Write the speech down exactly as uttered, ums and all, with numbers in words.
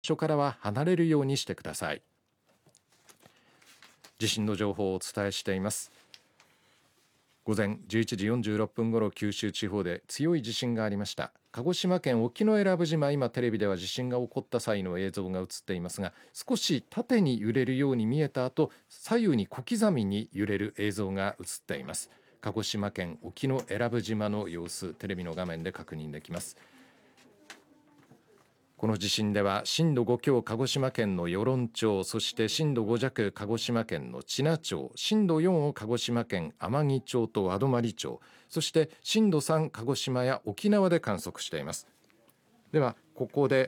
所からは離れるようにしてください。地震の情報をお伝えしています。午前じゅういちじよんじゅうろっぷんごろ、九州地方で強い地震がありました。鹿児島県沖永良部島、今テレビでは地震が起こった際の映像が映っていますが、少し縦に揺れるように見えた後、左右に小刻みに揺れる映像が映っています。鹿児島県沖永良部島の様子、テレビの画面で確認できます。この地震では震度ご強、鹿児島県の与論町、そして震度ご弱、鹿児島県の知名町、震度よんを鹿児島県天城町と和泊町、そして震度さん、鹿児島や沖縄で観測しています。ではここで